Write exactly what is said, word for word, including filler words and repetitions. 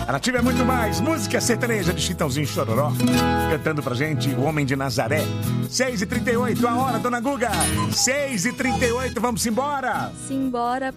A Nativa é muito mais. Música sertaneja de Chitãozinho Chororó. Cantando pra gente o Homem de Nazaré. seis e trinta e oito, a hora, dona Guga. seis e trinta e oito, vamos embora. Simbora